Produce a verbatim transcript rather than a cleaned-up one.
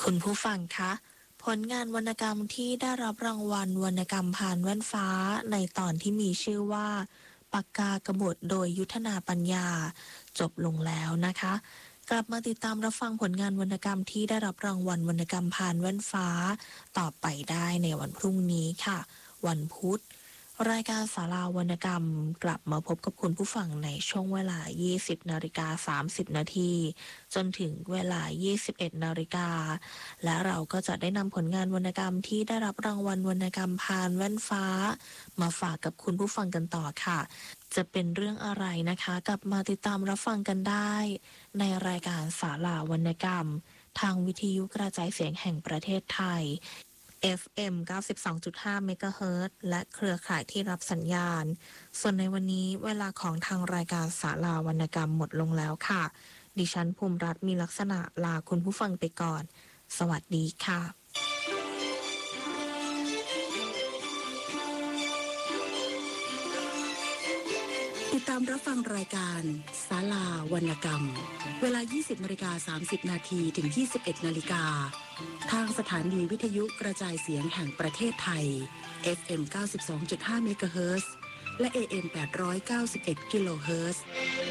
คุณผู้ฟังคะผลงานวรรณกรรมที่ได้รับรางวัลวรรณกรรมผ่านแว่นฟ้าในตอนที่มีชื่อว่าปากกากบฏโดยยุทธนาปัญญาจบลงแล้วนะคะกลับมาติดตามรับฟังผลงานวรรณกรรมที่ได้รับรางวัลวรรณกรรมผ่านแว่นฟ้าต่อไปได้ในวันพรุ่งนี้ค่ะวันพุธรายการศาลาวรรณกรรมกลับมาพบกับคุณผู้ฟังในช่วงเวลา ยี่สิบนาฬิกาสามสิบนาทีจนถึงเวลา ยี่สิบเอ็ดนาฬิกาและเราก็จะได้นำผลงานวรรณกรรมที่ได้รับรางวัลวรรณกรรมผ่านแว่นฟ้ามาฝากกับคุณผู้ฟังกันต่อค่ะจะเป็นเรื่องอะไรนะคะกลับมาติดตามรับฟังกันได้ในรายการศาลาวรรณกรรมทางวิทยุกระจายเสียงแห่งประเทศไทยเอฟ เอ็ม เก้าสิบสองจุดห้า เมกะเฮิรตซ์และเครือข่ายที่รับสัญญาณส่วนในวันนี้เวลาของทางรายการศาลาวรรณกรรมหมดลงแล้วค่ะดิฉันภูมิรัตน์มีลักษณะลาคุณผู้ฟังไปก่อนสวัสดีค่ะติดตามรับฟังรายการศาลาวรรณกรรมเวลา ยี่สิบนาฬิกาสามสิบนาทีถึง ยี่สิบเอ็ดนาฬิกาทางสถานีวิทยุกระจายเสียงแห่งประเทศไทย เอฟ เอ็ม เก้าสิบสองจุดห้า เมกะเฮิรตซ์และ เอ เอ็ม แปดร้อยเก้าสิบเอ็ด กิโลเฮิรตซ์